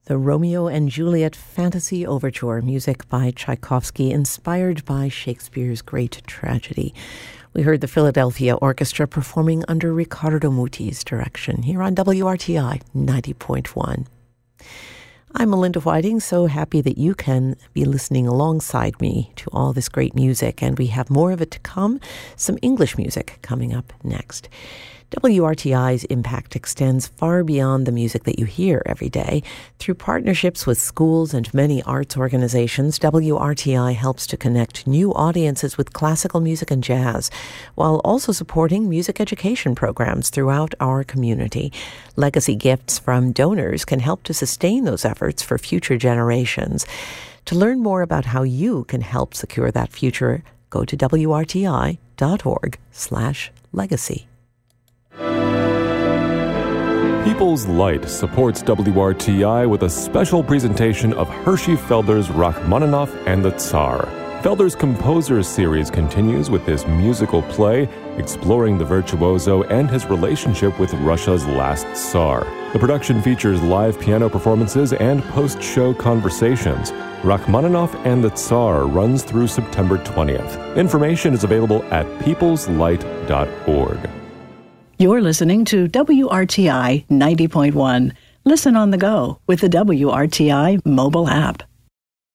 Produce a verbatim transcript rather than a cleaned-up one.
The Romeo and Juliet Fantasy Overture, music by Tchaikovsky, inspired by Shakespeare's great tragedy. We heard the Philadelphia Orchestra performing under Riccardo Muti's direction here on W R T I ninety point one. I'm Melinda Whiting, so happy that you can be listening alongside me to all this great music, and we have more of it to come, some English music coming up next. W R T I's impact extends far beyond the music that you hear every day. Through partnerships with schools and many arts organizations, W R T I helps to connect new audiences with classical music and jazz, while also supporting music education programs throughout our community. Legacy gifts from donors can help to sustain those efforts for future generations. To learn more about how you can help secure that future, go to W R T I dot org slash legacy. People's Light supports W R T I with a special presentation of Hershey Felder's Rachmaninoff and the Tsar. Felder's Composer series continues with this musical play exploring the virtuoso and his relationship with Russia's last Tsar. The production features live piano performances and post-show conversations. Rachmaninoff and the Tsar runs through September twentieth. Information is available at peoples light dot org. You're listening to W R T I ninety point one. Listen on the go with the W R T I mobile app.